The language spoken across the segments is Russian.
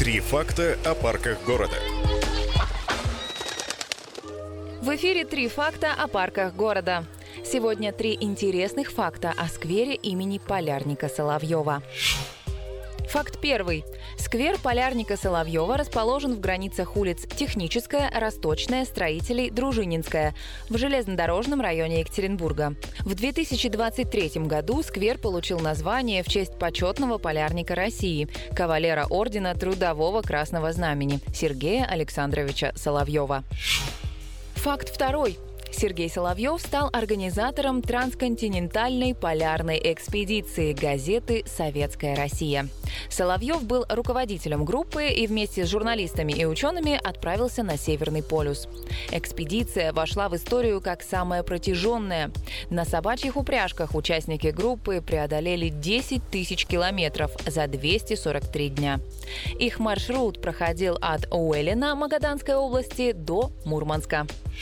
Три факта о парках города. В эфире «Три факта о парках города». Сегодня 3 интересных факта о сквере имени Полярника Соловьева. Факт первый. Сквер Полярника Соловьева расположен в границах улиц Техническая, Росточная, Строителей, Дружининская в железнодорожном районе Екатеринбурга. В 2023 году сквер получил название в честь почетного полярника России, кавалера Ордена Трудового Красного Знамени Сергея Александровича Соловьева. Факт второй. Сергей Соловьев стал организатором трансконтинентальной полярной экспедиции газеты «Советская Россия». Соловьев был руководителем группы и вместе с журналистами и учеными отправился на Северный полюс. Экспедиция вошла в историю как самая протяженная. На собачьих упряжках участники группы преодолели 10 тысяч километров за 243 дня. Их маршрут проходил от Уэлена Магаданской области до Мурманска.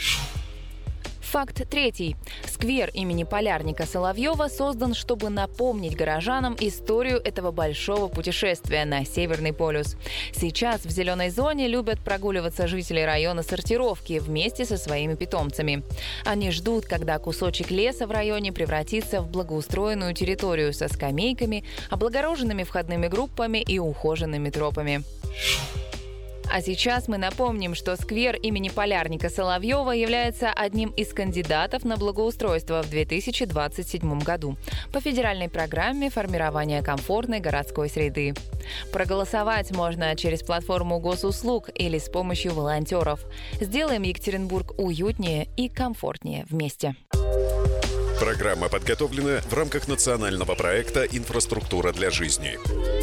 Факт третий. Сквер имени Полярника Соловьева создан, чтобы напомнить горожанам историю этого большого путешествия на Северный полюс. Сейчас в зеленой зоне любят прогуливаться жители района Сортировки вместе со своими питомцами. Они ждут, когда кусочек леса в районе превратится в благоустроенную территорию со скамейками, облагороженными входными группами и ухоженными тропами. А сейчас мы напомним, что сквер имени Полярника Соловьева является одним из кандидатов на благоустройство в 2027 году по федеральной программе формирования комфортной городской среды. Проголосовать можно через платформу госуслуг или с помощью волонтеров. Сделаем Екатеринбург уютнее и комфортнее вместе. Программа подготовлена в рамках национального проекта «Инфраструктура для жизни».